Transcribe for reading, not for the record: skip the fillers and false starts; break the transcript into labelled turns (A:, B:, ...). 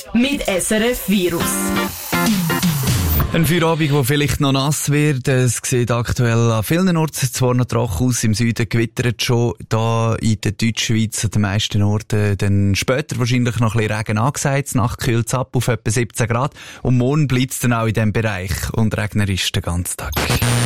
A: mit SRF Virus.
B: Ein Feierabend, der vielleicht noch nass wird. Es sieht aktuell an vielen Orten zwar noch trocken aus. Im Süden gewittert schon. Da in der Deutschschweiz an den meisten Orten dann später wahrscheinlich noch ein bisschen Regen angesagt. Nacht kühlt es ab auf etwa 17 Grad. Und morgen bleibt es dann auch in diesem Bereich. Und regnerisch den ganzen Tag.